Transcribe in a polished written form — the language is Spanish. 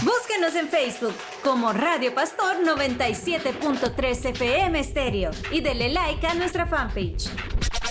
Búsquenos en Facebook como Radio Pastor 97.3 FM Estéreo y dele like a nuestra fanpage.